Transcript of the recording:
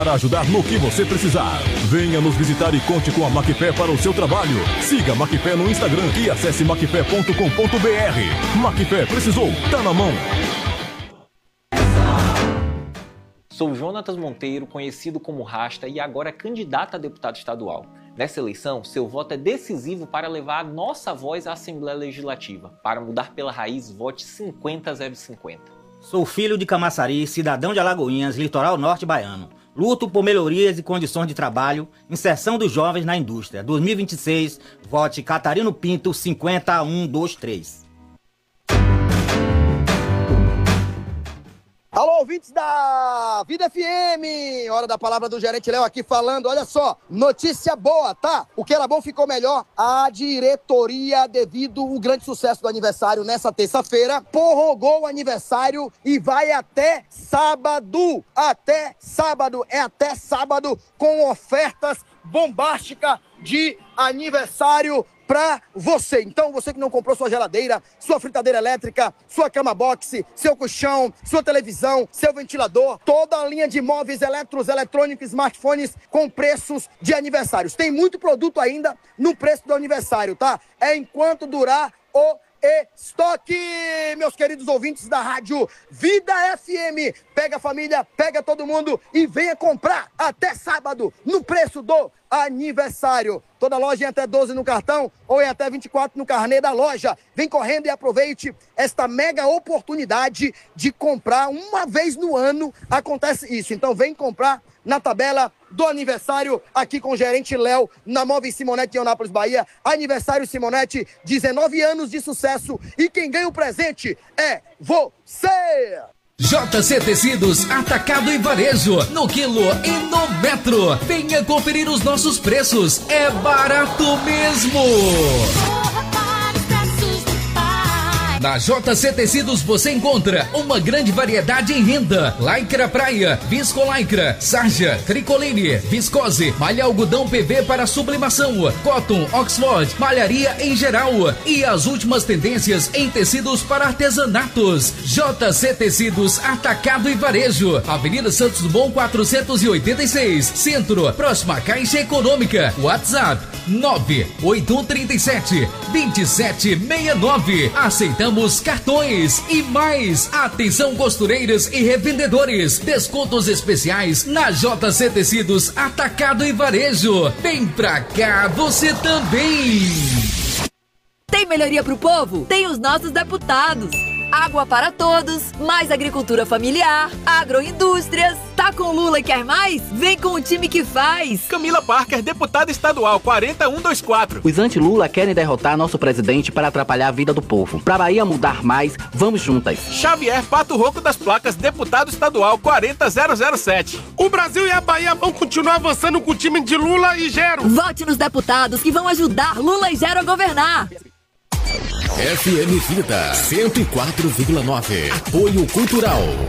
Para ajudar no que você precisar. Venha nos visitar e conte com a Macfé para o seu trabalho. Siga Macfé no Instagram e acesse macfé.com.br. Macfé, precisou, tá na mão. Sou Jonatas Monteiro, conhecido como Rasta e agora candidato a deputado estadual. Nessa eleição, seu voto é decisivo para levar a nossa voz à Assembleia Legislativa. Para mudar pela raiz, vote 50-050. Sou filho de Camaçari, cidadão de Alagoinhas, litoral norte baiano. Luto por melhorias e condições de trabalho, inserção dos jovens na indústria. 2026, vote Catarino Pinto 50123. Alô, ouvintes da Vida FM, hora da palavra do gerente Léo aqui falando, olha só, notícia boa, tá? O que era bom ficou melhor. A diretoria, devido ao grande sucesso do aniversário nessa terça-feira, prorrogou o aniversário e vai até sábado, até sábado, com ofertas bombásticas de aniversário pra você. Então, você que não comprou sua geladeira, sua fritadeira elétrica, sua cama box, seu colchão, sua televisão, seu ventilador, toda a linha de móveis eletrônicos, smartphones com preços de aniversários. Tem muito produto ainda no preço do aniversário, tá? É enquanto durar o estoque, meus queridos ouvintes da rádio Vida FM. Pega a família, pega todo mundo e venha comprar até sábado no preço do aniversário. Toda loja em até 12 no cartão ou em até 24 no carnê da loja. Vem correndo e aproveite esta mega oportunidade de comprar uma vez no ano. Acontece isso. Então vem comprar na tabela do aniversário aqui com o gerente Léo na Móveis Simonete em Eunápolis, Bahia. Aniversário Simonete, 19 anos de sucesso e quem ganha o presente é você! JC Tecidos, atacado e varejo, no quilo e no metro. Venha conferir os nossos preços, é barato mesmo! Na JC Tecidos você encontra uma grande variedade em renda, lycra praia, viscolaicra, sarja, tricoline, viscose, malha algodão PV para sublimação, cotton, Oxford, malharia em geral e as últimas tendências em tecidos para artesanatos. JC Tecidos, atacado e varejo, Avenida Santos Dumont 486, Centro, próxima à Caixa Econômica. WhatsApp 98137 2769. Aceitamos cartões e mais. Atenção costureiras e revendedores, descontos especiais na JC Tecidos, atacado e varejo. Vem pra cá você também. Tem melhoria pro povo? Tem os nossos deputados. Água para todos, mais agricultura familiar, agroindústrias. Tá com Lula e quer mais? Vem com o time que faz. Camila Parker, deputada estadual 40124. Os anti-Lula querem derrotar nosso presidente para atrapalhar a vida do povo. Pra Bahia mudar mais, vamos juntas. Xavier Pato Roco das Placas, deputado estadual 40007. O Brasil e a Bahia vão continuar avançando com o time de Lula e Gero. Vote nos deputados que vão ajudar Lula e Gero a governar. FM Vida 104,9. Apoio Cultural.